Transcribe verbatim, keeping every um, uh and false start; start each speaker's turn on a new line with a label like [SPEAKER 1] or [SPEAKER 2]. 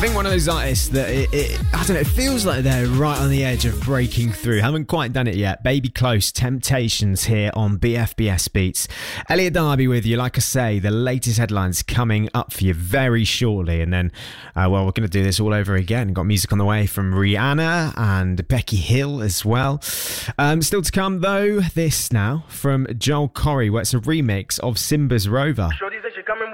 [SPEAKER 1] I think one of those artists that, it, it, I don't know, it feels like they're right on the edge of breaking through. Haven't quite done it yet. Baby Close, Temptations here on B F B S Beats. Elliot Darby with you. Like I say, the latest headlines coming up for you very shortly. And then, uh, well, we're going to do this all over again. Got music on the way from Rihanna and Becky Hill as well. Um, still to come, though, this now from Joel Corry, where it's a remix of Simba's Rover.